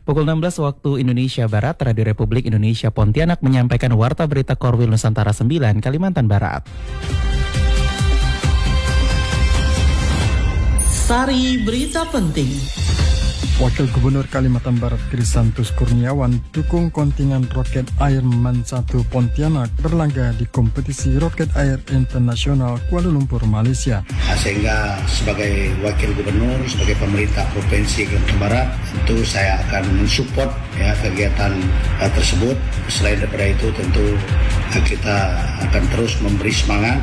Pukul 16 waktu Indonesia Barat, Radio Republik Indonesia Pontianak menyampaikan Warta Berita Korwil Nusantara 9, Kalimantan Barat. Sari berita penting. Wakil Gubernur Kalimantan Barat Krisantus Kurniawan dukung kontingen Roket Air MAN 1 Pontianak berlaga di kompetisi Roket Air Internasional Kuala Lumpur, Malaysia. Sehingga sebagai Wakil Gubernur, sebagai pemerintah Provinsi Kalimantan Barat, tentu saya akan mensupport kegiatan tersebut. Selain daripada itu, tentu kita akan terus memberi semangat.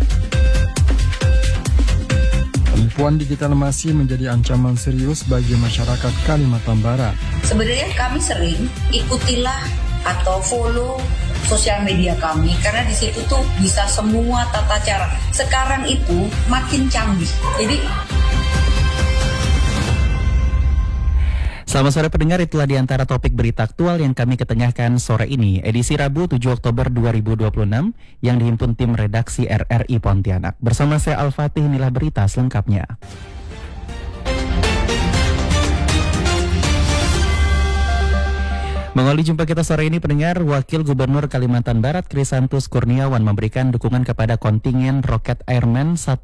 Penipuan digital masih menjadi ancaman serius bagi masyarakat Kalimantan Barat. Sebenarnya kami sering ikutilah atau follow sosial media kami karena di situ tuh bisa semua tata cara. Sekarang itu makin canggih. Jadi Selamat sore pendengar, itulah di antara topik berita aktual yang kami ketengahkan sore ini, edisi Rabu 7 Oktober 2026 yang dihimpun tim redaksi RRI Pontianak. Bersama saya Al-Fatih, inilah berita selengkapnya. Mengawali jumpa kita sore ini pendengar, Wakil Gubernur Kalimantan Barat Krisantus Kurniawan memberikan dukungan kepada kontingen Roket Air MAN 1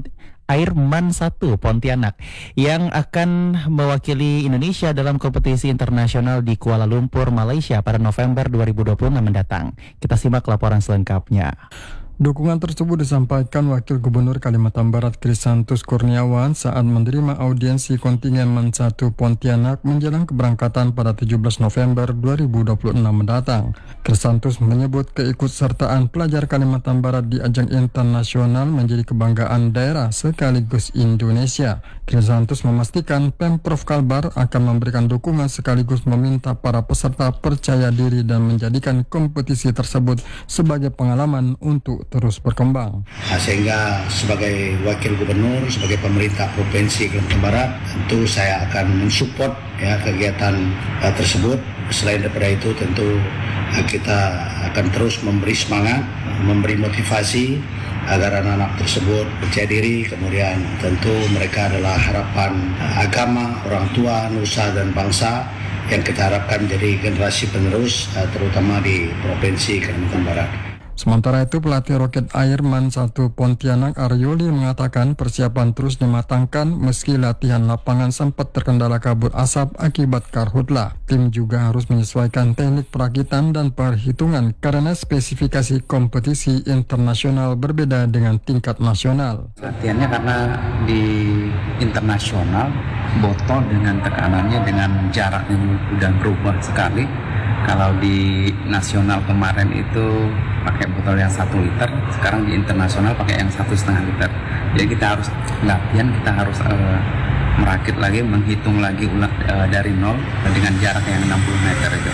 Pontianak yang akan mewakili Indonesia dalam kompetisi internasional di Kuala Lumpur, Malaysia pada November 2026 mendatang. Kita simak laporan selengkapnya. Dukungan tersebut disampaikan Wakil Gubernur Kalimantan Barat Krisantus Kurniawan saat menerima audiensi kontingen MAN 1 Pontianak menjelang keberangkatan pada 17 November 2026 mendatang. Krisantus menyebut keikutsertaan pelajar Kalimantan Barat di ajang internasional menjadi kebanggaan daerah sekaligus Indonesia. Krisantus memastikan Pemprov Kalbar akan memberikan dukungan sekaligus meminta para peserta percaya diri dan menjadikan kompetisi tersebut sebagai pengalaman untuk terus berkembang. Sehingga sebagai Wakil Gubernur, sebagai pemerintah Provinsi Kalimantan Barat, tentu saya akan mensupport kegiatan tersebut. Selain daripada itu, tentu kita akan terus memberi semangat, memberi motivasi agar anak-anak tersebut percaya diri. Kemudian tentu mereka adalah harapan agama, orang tua, nusa dan bangsa yang kita harapkan jadi generasi penerus, terutama di Provinsi Kalimantan Barat. Sementara itu, pelatih Roket Air MAN 1 Pontianak Aryoli mengatakan persiapan terus dimatangkan meski latihan lapangan sempat terkendala kabut asap akibat karhutla. Tim juga harus menyesuaikan teknik perakitan dan perhitungan karena spesifikasi kompetisi internasional berbeda dengan tingkat nasional. Latihannya karena di internasional botol dengan tekanannya dengan jarak yang sudah berubah sekali. Kalau di nasional kemarin itu pakai botol yang 1 liter, sekarang di internasional pakai yang 1,5 liter. Jadi kita harus latihan, kita harus merakit lagi, menghitung lagi dari nol dengan jarak yang 60 meter itu.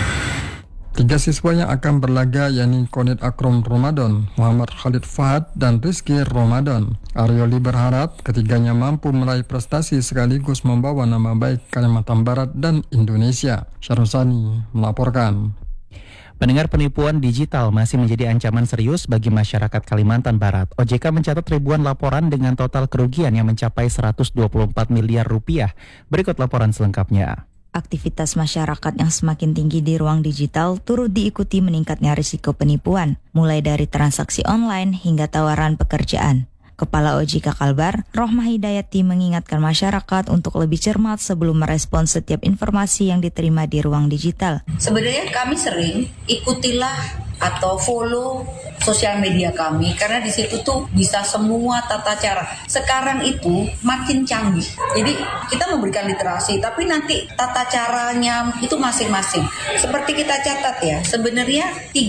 3 siswa yang akan berlaga yakni Konit Akrom Ramadan, Muhammad Khalid Fahad, dan Rizky Ramadan. Aryoli berharap ketiganya mampu meraih prestasi sekaligus membawa nama baik Kalimantan Barat dan Indonesia. Syarusani melaporkan. Pendengar, penipuan digital masih menjadi ancaman serius bagi masyarakat Kalimantan Barat. OJK mencatat ribuan laporan dengan total kerugian yang mencapai 124 miliar rupiah. Berikut laporan selengkapnya. Aktivitas masyarakat yang semakin tinggi di ruang digital turut diikuti meningkatnya risiko penipuan, mulai dari transaksi online hingga tawaran pekerjaan. Kepala OJK Kalbar, Rohmah Hidayati mengingatkan masyarakat untuk lebih cermat sebelum merespons setiap informasi yang diterima di ruang digital. sebenarnya kami sering ikutilah atau follow sosial media kami karena di situ tuh bisa semua tata cara. Sekarang itu makin canggih. Jadi kita memberikan literasi, tapi nanti tata caranya itu masing-masing. Seperti kita catat ya, sebenarnya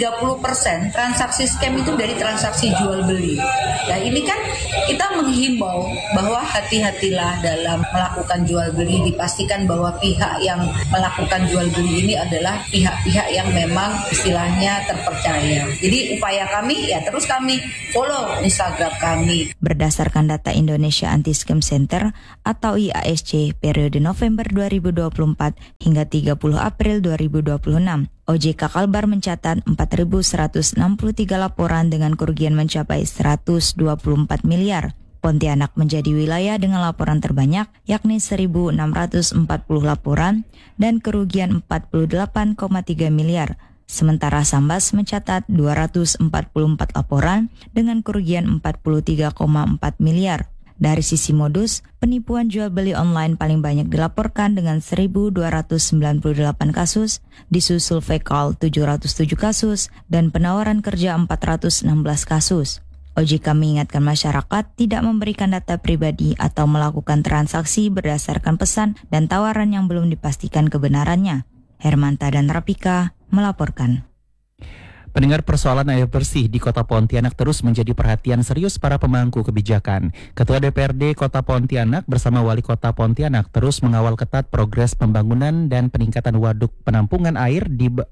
30% transaksi scam itu dari transaksi jual beli. Nah ini kan kita menghimbau bahwa hati-hatilah dalam melakukan jual beli. Dipastikan bahwa pihak yang melakukan jual beli ini adalah pihak-pihak yang memang istilahnya terpercaya. Jadi upaya kami ya terus kami follow Instagram kami. Berdasarkan data Indonesia Anti-Scam Center atau IASC periode November 2024 hingga 30 April 2026, OJK Kalbar mencatat 4.163 laporan dengan kerugian mencapai 124 miliar. Pontianak menjadi wilayah dengan laporan terbanyak, yakni 1.640 laporan dan kerugian 48,3 miliar. Sementara Sambas mencatat 244 laporan dengan kerugian 43,4 miliar. Dari sisi modus, penipuan jual beli online paling banyak dilaporkan dengan 1.298 kasus, disusul fake call 707 kasus, dan penawaran kerja 416 kasus. OJK mengingatkan masyarakat tidak memberikan data pribadi atau melakukan transaksi berdasarkan pesan dan tawaran yang belum dipastikan kebenarannya. Hermanta dan Rapika melaporkan. Pendengar, persoalan air bersih di Kota Pontianak terus menjadi perhatian serius para pemangku kebijakan. Ketua DPRD Kota Pontianak bersama Wali Kota Pontianak terus mengawal ketat progres pembangunan dan peningkatan waduk penampungan air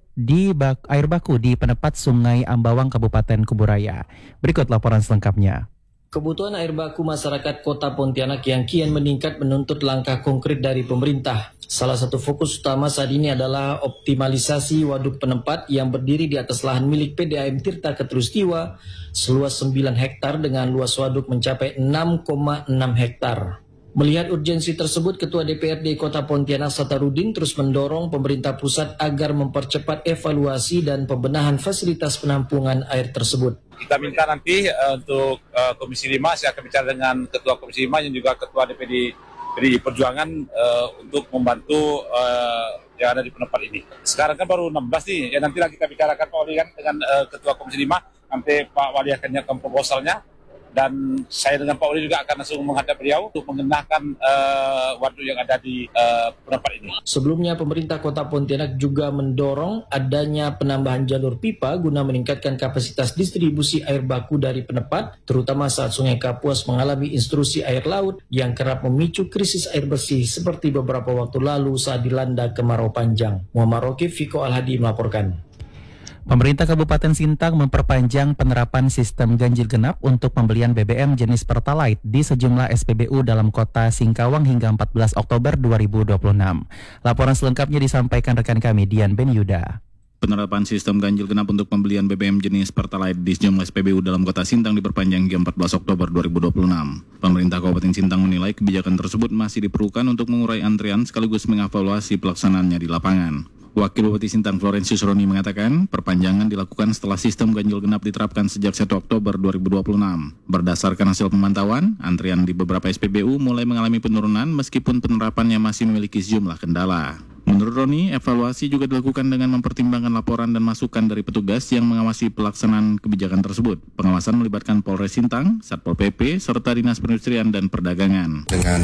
air baku di penepat Sungai Ambawang, Kabupaten Kuburaya. Berikut laporan selengkapnya. Kebutuhan air baku masyarakat Kota Pontianak yang kian meningkat menuntut langkah konkret dari pemerintah. Salah satu fokus utama saat ini adalah optimalisasi waduk penempat yang berdiri di atas lahan milik PDAM Tirta Katulistiwa seluas 9 hektar dengan luas waduk mencapai 6,6 hektar. Melihat urgensi tersebut, Ketua DPRD Kota Pontianak Satarudin terus mendorong pemerintah pusat agar mempercepat evaluasi dan pembenahan fasilitas penampungan air tersebut. Kita minta nanti untuk Komisi 5, saya akan bicara dengan Ketua Komisi 5 dan juga Ketua DPD Perjuangan untuk membantu yang ada di penempat ini. Sekarang kan baru 16 nih, ya nanti lagi kita bicarakan Pak Wali kan dengan Ketua Komisi 5, nanti Pak Wali akan nyiapkan proposalnya. Dan saya dengan Pak Wali juga akan langsung menghadap beliau untuk mengenahkan waduk yang ada di penempat ini. Sebelumnya, pemerintah Kota Pontianak juga mendorong adanya penambahan jalur pipa guna meningkatkan kapasitas distribusi air baku dari penempat, terutama saat Sungai Kapuas mengalami intrusi air laut yang kerap memicu krisis air bersih seperti beberapa waktu lalu saat dilanda kemarau panjang. Muhammad Rokif, Viko Al-Hadi melaporkan. Pemerintah Kabupaten Sintang memperpanjang penerapan sistem ganjil genap untuk pembelian BBM jenis Pertalite di sejumlah SPBU dalam kota Singkawang hingga 14 Oktober 2026. Laporan selengkapnya disampaikan rekan kami Dian Benyuda. Penerapan sistem ganjil genap untuk pembelian BBM jenis Pertalite di sejumlah SPBU dalam kota Sintang diperpanjang hingga 14 Oktober 2026. Pemerintah Kabupaten Sintang menilai kebijakan tersebut masih diperlukan untuk mengurai antrian sekaligus mengevaluasi pelaksanaannya di lapangan. Wakil Bupati Sintang Florensius Roni mengatakan, perpanjangan dilakukan setelah sistem ganjil genap diterapkan sejak 1 Oktober 2026. Berdasarkan hasil pemantauan, antrian di beberapa SPBU mulai mengalami penurunan meskipun penerapannya masih memiliki sejumlah kendala. Menurut Roni, evaluasi juga dilakukan dengan mempertimbangkan laporan dan masukan dari petugas yang mengawasi pelaksanaan kebijakan tersebut. Pengawasan melibatkan Polres Sintang, Satpol PP, serta Dinas Perindustrian dan Perdagangan. Dengan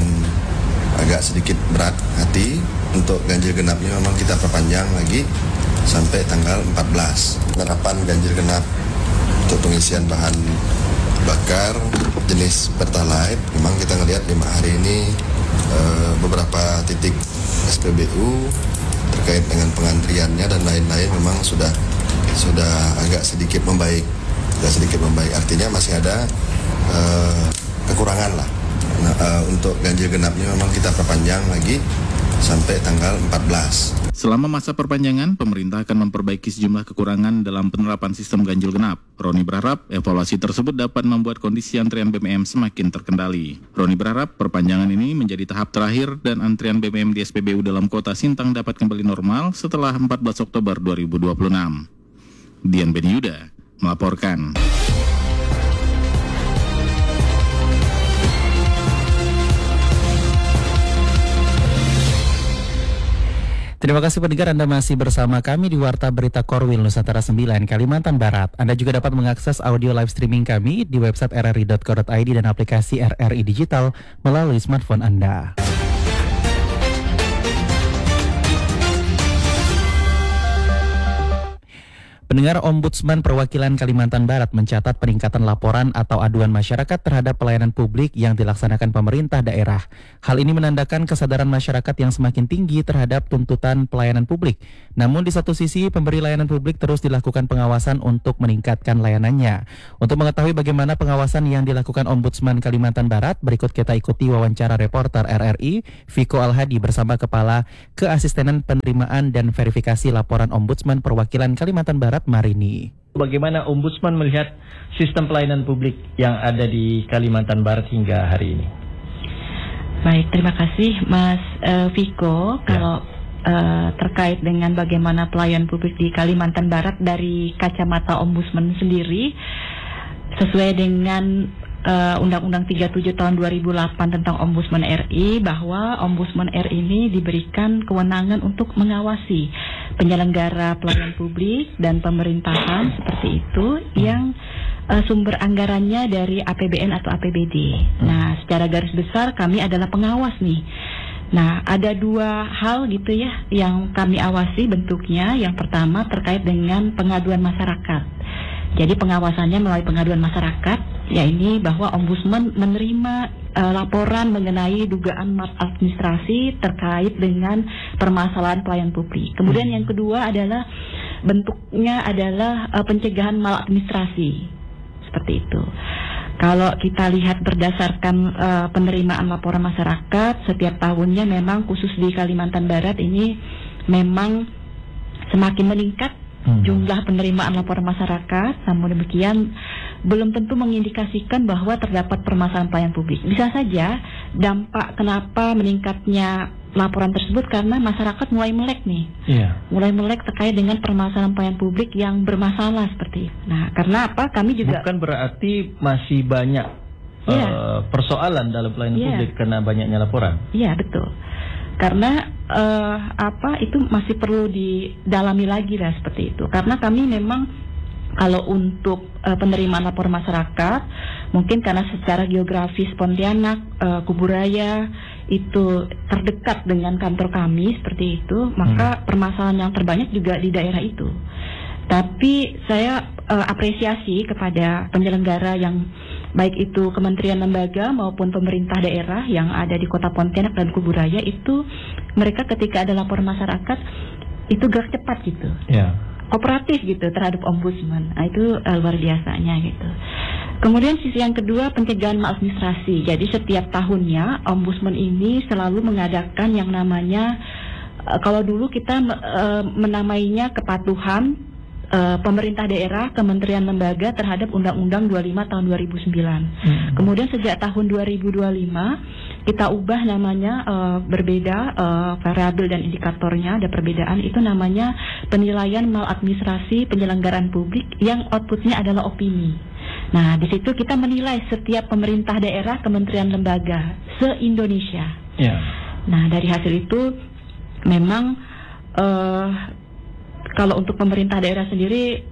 agak sedikit berat hati untuk ganjil genapnya memang kita perpanjang lagi sampai tanggal 14. Penerapan ganjil genap untuk pengisian bahan bakar jenis Pertalite memang kita ngelihat 5 hari ini beberapa titik SPBU terkait dengan pengantriannya dan lain-lain memang sudah agak sedikit membaik. Artinya masih ada kekurangan lah. Untuk ganjil genapnya memang kita perpanjang lagi sampai tanggal 14. Selama masa perpanjangan, pemerintah akan memperbaiki sejumlah kekurangan dalam penerapan sistem ganjil genap. Roni berharap evaluasi tersebut dapat membuat kondisi antrian BBM semakin terkendali. Roni berharap perpanjangan ini menjadi tahap terakhir dan antrian BBM di SPBU dalam kota Sintang dapat kembali normal setelah 14 Oktober 2026. Dian Benyuda melaporkan. Terima kasih pendengar, Anda masih bersama kami di Warta Berita Korwil Nusantara 9 Kalimantan Barat. Anda juga dapat mengakses audio live streaming kami di website rri.co.id dan aplikasi RRI Digital melalui smartphone Anda. Pendengar, Ombudsman Perwakilan Kalimantan Barat mencatat peningkatan laporan atau aduan masyarakat terhadap pelayanan publik yang dilaksanakan pemerintah daerah. Hal ini menandakan kesadaran masyarakat yang semakin tinggi terhadap tuntutan pelayanan publik. Namun di satu sisi, pemberi layanan publik terus dilakukan pengawasan untuk meningkatkan layanannya. Untuk mengetahui bagaimana pengawasan yang dilakukan Ombudsman Kalimantan Barat, berikut kita ikuti wawancara reporter RRI, Viko Al-Hadi bersama Kepala Keasistenan Penerimaan dan Verifikasi Laporan Ombudsman Perwakilan Kalimantan Barat, Marini. Bagaimana Ombudsman melihat sistem pelayanan publik yang ada di Kalimantan Barat hingga hari ini? Baik, terima kasih Mas Viko. Kalau terkait dengan bagaimana pelayanan publik di Kalimantan Barat dari kacamata Ombudsman sendiri, sesuai dengan Undang-Undang 37 tahun 2008 tentang Ombudsman RI, bahwa Ombudsman RI ini diberikan kewenangan untuk mengawasi penyelenggara pelayanan publik dan pemerintahan seperti itu yang sumber anggarannya dari APBN atau APBD. Nah, secara garis besar kami adalah pengawas nih. Nah, ada dua hal gitu ya yang kami awasi bentuknya. Yang pertama terkait dengan pengaduan masyarakat. Jadi pengawasannya melalui pengaduan masyarakat, ya ini bahwa Ombudsman menerima laporan mengenai dugaan maladministrasi terkait dengan permasalahan pelayanan publik. Kemudian yang kedua adalah bentuknya adalah pencegahan maladministrasi, seperti itu. Kalau kita lihat berdasarkan penerimaan laporan masyarakat setiap tahunnya, memang khusus di Kalimantan Barat ini memang semakin meningkat jumlah penerimaan laporan masyarakat. Namun demikian belum tentu mengindikasikan bahwa terdapat permasalahan pelayanan publik. Bisa saja dampak kenapa meningkatnya laporan tersebut karena masyarakat mulai melek nih, mulai melek terkait dengan permasalahan pelayanan publik yang bermasalah seperti itu. Nah, karena apa? Kami juga bukan berarti masih banyak persoalan dalam pelayanan publik karena banyaknya laporan. Iya, betul. Karena itu masih perlu didalami lagi lah seperti itu. Karena kami memang kalau untuk penerimaan laporan masyarakat, mungkin karena secara geografis Pontianak, Kuburaya itu terdekat dengan kantor kami seperti itu, maka permasalahan yang terbanyak juga di daerah itu. Tapi saya apresiasi kepada penyelenggara yang baik itu kementerian lembaga maupun pemerintah daerah yang ada di Kota Pontianak dan Kuburaya, itu mereka ketika ada laporan masyarakat itu gerak cepat gitu. Kooperatif gitu terhadap Ombudsman. Nah, itu luar biasanya gitu. Kemudian sisi yang kedua, pencegahan maladministrasi. Jadi setiap tahunnya Ombudsman ini selalu mengadakan yang namanya kalau dulu kita menamainya kepatuhan pemerintah daerah, kementerian lembaga terhadap Undang-Undang 25 tahun 2009. Kemudian sejak tahun 2025 kita ubah namanya, berbeda variabel dan indikatornya, ada perbedaan, itu namanya penilaian maladministrasi penyelenggaraan publik yang outputnya adalah opini. Nah, di situ kita menilai setiap pemerintah daerah, kementerian lembaga se-Indonesia. Nah, dari hasil itu memang kalau untuk pemerintah daerah sendiri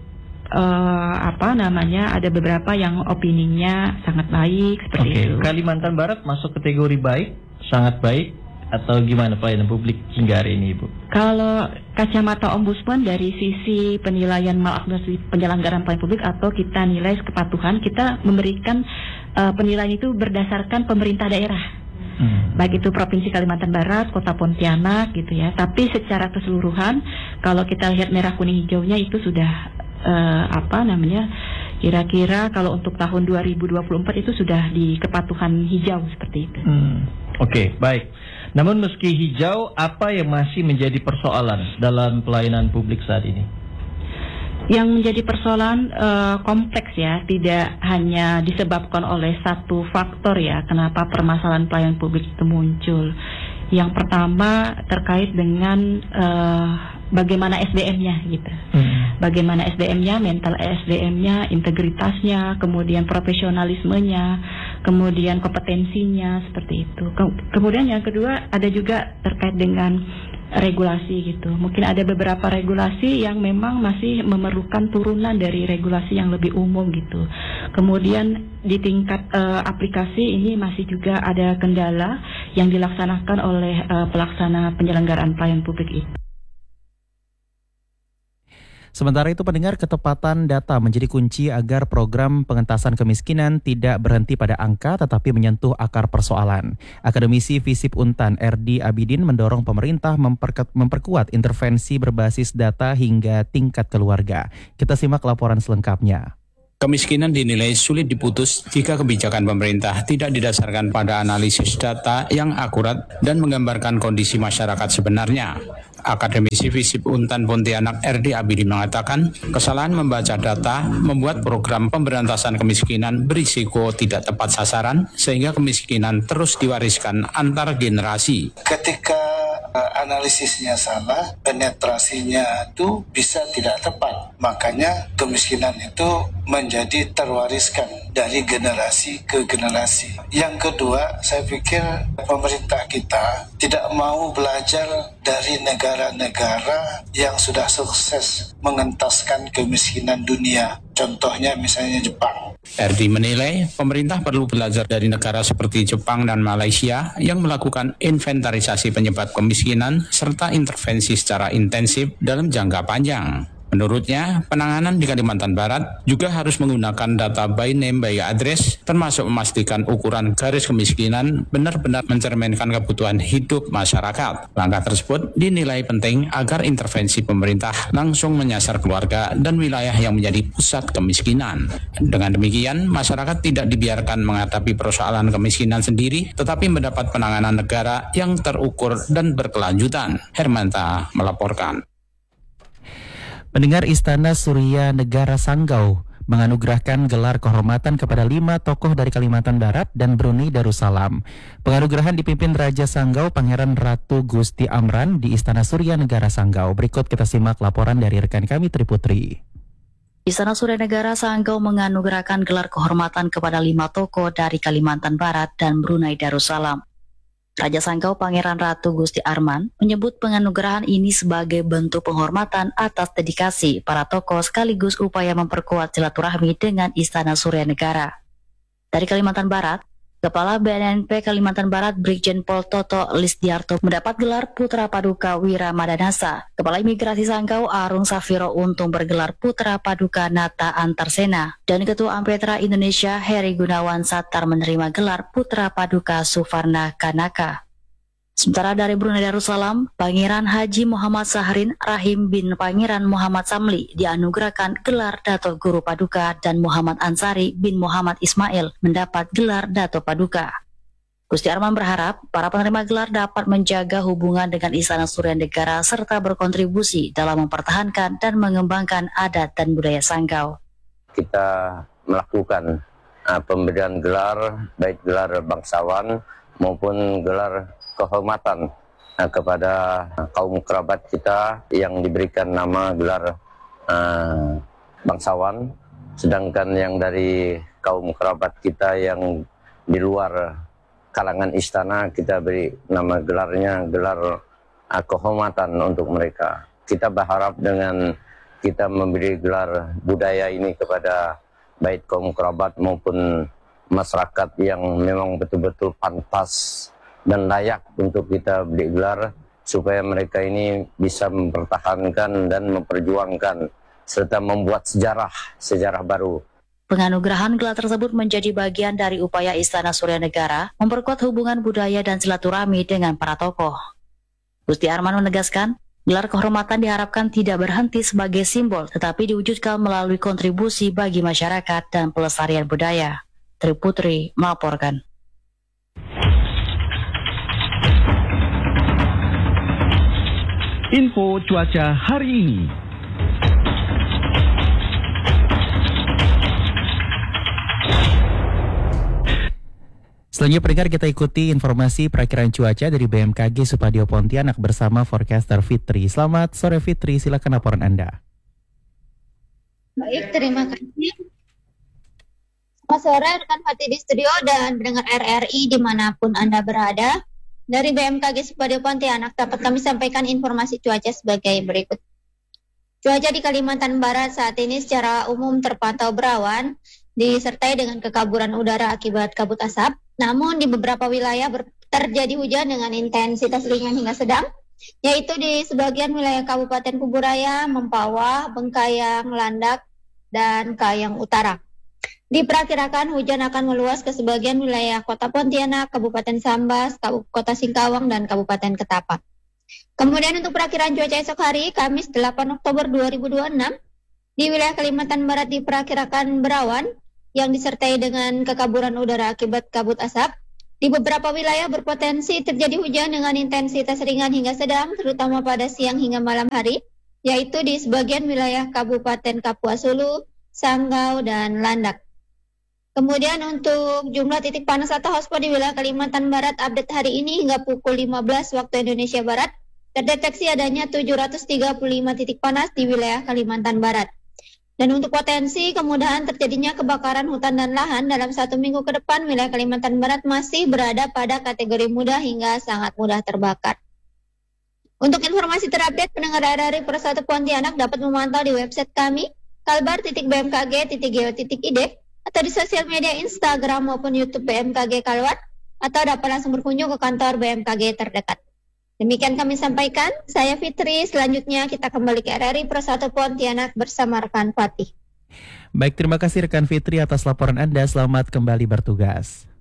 ada beberapa yang opininya sangat baik seperti itu. Kalimantan Barat masuk kategori baik, sangat baik, atau gimana pelayanan publik hingga hari ini, Ibu? Kalau kacamata Ombudsman dari sisi penilaian maladministrasi penyelenggaraan pelayanan publik atau kita nilai kepatuhan, kita memberikan penilaian itu berdasarkan pemerintah daerah. Baik itu Provinsi Kalimantan Barat, Kota Pontianak gitu ya. Tapi secara keseluruhan kalau kita lihat merah kuning hijaunya itu sudah kira-kira kalau untuk tahun 2024 itu sudah di kepatuhan hijau seperti itu. Oke, baik. Namun meski hijau, apa yang masih menjadi persoalan dalam pelayanan publik saat ini? Yang menjadi persoalan kompleks ya, tidak hanya disebabkan oleh satu faktor ya kenapa permasalahan pelayanan publik itu muncul. Yang pertama terkait dengan bagaimana SDM-nya gitu. Bagaimana SDM-nya, mental SDM-nya, integritasnya, kemudian profesionalismenya, kemudian kompetensinya seperti itu. Kemudian yang kedua ada juga terkait dengan regulasi gitu. Mungkin ada beberapa regulasi yang memang masih memerlukan turunan dari regulasi yang lebih umum gitu. Kemudian di tingkat aplikasi ini masih juga ada kendala yang dilaksanakan oleh pelaksana penyelenggaraan pelayanan publik itu. Sementara itu, pendengar, ketepatan data menjadi kunci agar program pengentasan kemiskinan tidak berhenti pada angka tetapi menyentuh akar persoalan. Akademisi Visip Untan RD Abidin mendorong pemerintah memperkuat intervensi berbasis data hingga tingkat keluarga. Kita simak laporan selengkapnya. Kemiskinan dinilai sulit diputus jika kebijakan pemerintah tidak didasarkan pada analisis data yang akurat dan menggambarkan kondisi masyarakat sebenarnya. Akademisi FISIP Untan Pontianak RD Abidi mengatakan, kesalahan membaca data membuat program pemberantasan kemiskinan berisiko tidak tepat sasaran sehingga kemiskinan terus diwariskan antar generasi. Ketika analisisnya salah, penetrasinya itu bisa tidak tepat. Makanya kemiskinan itu menjadi terwariskan dari generasi ke generasi. Yang kedua, saya pikir pemerintah kita tidak mau belajar dari negara-negara yang sudah sukses mengentaskan kemiskinan dunia. Contohnya misalnya Jepang. RD menilai pemerintah perlu belajar dari negara seperti Jepang dan Malaysia yang melakukan inventarisasi penyebab kemiskinan serta intervensi secara intensif dalam jangka panjang. Menurutnya, penanganan di Kalimantan Barat juga harus menggunakan data by name by address, termasuk memastikan ukuran garis kemiskinan benar-benar mencerminkan kebutuhan hidup masyarakat. Langkah tersebut dinilai penting agar intervensi pemerintah langsung menyasar keluarga dan wilayah yang menjadi pusat kemiskinan. Dengan demikian, masyarakat tidak dibiarkan menghadapi persoalan kemiskinan sendiri, tetapi mendapat penanganan negara yang terukur dan berkelanjutan. Hermanta melaporkan. Pendengar, Istana Surya Negara Sanggau menganugerahkan gelar kehormatan kepada 5 tokoh dari Kalimantan Barat dan Brunei Darussalam. Penganugerahan dipimpin Raja Sanggau Pangeran Ratu Gusti Amran di Istana Surya Negara Sanggau. Berikut kita simak laporan dari rekan kami Triputri. Istana Surya Negara Sanggau menganugerahkan gelar kehormatan kepada 5 tokoh dari Kalimantan Barat dan Brunei Darussalam. Raja Sanggau Pangeran Ratu Gusti Arman menyebut penganugerahan ini sebagai bentuk penghormatan atas dedikasi para tokoh sekaligus upaya memperkuat silaturahmi dengan Istana Surya Negara. Dari Kalimantan Barat, Kepala BNNP Kalimantan Barat Brigjen Pol Toto Lisdiarto mendapat gelar Putra Paduka Wira Madanasa. Kepala Imigrasi Sanggau Arung Safiro Untung bergelar Putra Paduka Nata Antarsena. Dan Ketua Ampetra Indonesia Heri Gunawan Sattar menerima gelar Putra Paduka Suvarna Kanaka. Sementara dari Brunei Darussalam, Pangeran Haji Muhammad Sahrin Rahim bin Pangeran Muhammad Samli dianugerahkan gelar Dato Guru Paduka dan Muhammad Ansari bin Muhammad Ismail mendapat gelar Dato Paduka. Gusti Arman berharap para penerima gelar dapat menjaga hubungan dengan Istana Surya Negara serta berkontribusi dalam mempertahankan dan mengembangkan adat dan budaya Sanggau. Kita melakukan pemberian gelar, baik gelar bangsawan maupun gelar kehormatan kepada kaum kerabat kita yang diberikan nama gelar bangsawan, sedangkan yang dari kaum kerabat kita yang di luar kalangan istana kita beri nama gelarnya gelar kehormatan untuk mereka. Kita berharap dengan kita memberi gelar budaya ini kepada baik kaum kerabat maupun masyarakat yang memang betul-betul pantas dan layak untuk kita beri gelar, supaya mereka ini bisa mempertahankan dan memperjuangkan serta membuat sejarah baru. Penganugerahan gelar tersebut menjadi bagian dari upaya Istana Surya Negara memperkuat hubungan budaya dan silaturahmi dengan para tokoh. Gusti Arman menegaskan, gelar kehormatan diharapkan tidak berhenti sebagai simbol, tetapi diwujudkan melalui kontribusi bagi masyarakat dan pelestarian budaya. Triputri melaporkan. Info cuaca hari ini. Selanjutnya pendengar, kita ikuti informasi perakiran cuaca dari BMKG Supadio Pontianak bersama forecaster Fitri. Selamat sore Fitri, silakan laporan Anda. Baik, terima kasih. Selamat sore rekan Fatih di studio dan pendengar RRI dimanapun Anda berada. Dari BMKG Supadio Pontianak dapat kami sampaikan informasi cuaca sebagai berikut. Cuaca di Kalimantan Barat saat ini secara umum terpantau berawan, disertai dengan kekaburan udara akibat kabut asap. Namun di beberapa wilayah terjadi hujan dengan intensitas ringan hingga sedang, yaitu di sebagian wilayah Kabupaten Kuburaya, Mempawah, Bengkayang, Landak, dan Kayang Utara. Diperkirakan hujan akan meluas ke sebagian wilayah Kota Pontianak, Kabupaten Sambas, Kota Singkawang, dan Kabupaten Ketapang. Kemudian untuk perakiran cuaca esok hari, Kamis 8 Oktober 2026, di wilayah Kalimantan Barat diperkirakan berawan yang disertai dengan kekaburan udara akibat kabut asap. Di beberapa wilayah berpotensi terjadi hujan dengan intensitas ringan hingga sedang, terutama pada siang hingga malam hari, yaitu di sebagian wilayah Kabupaten Kapuas Hulu, Sanggau, dan Landak. Kemudian untuk jumlah titik panas atau hotspot di wilayah Kalimantan Barat update hari ini hingga pukul 15 waktu Indonesia Barat, terdeteksi adanya 735 titik panas di wilayah Kalimantan Barat. Dan untuk potensi kemudahan terjadinya kebakaran hutan dan lahan dalam 1 minggu ke depan, wilayah Kalimantan Barat masih berada pada kategori mudah hingga sangat mudah terbakar. Untuk informasi terupdate, pendengar RRI Persatu Pontianak dapat memantau di website kami, kalbar.bmkg.go.id, atau di sosial media Instagram maupun YouTube BMKG Kalbar, atau dapat langsung berkunjung ke kantor BMKG terdekat. Demikian kami sampaikan, saya Fitri. Selanjutnya kita kembali ke RRI Persatu Pontianak bersama rekan Fatih. Baik, terima kasih rekan Fitri atas laporan Anda. Selamat kembali bertugas.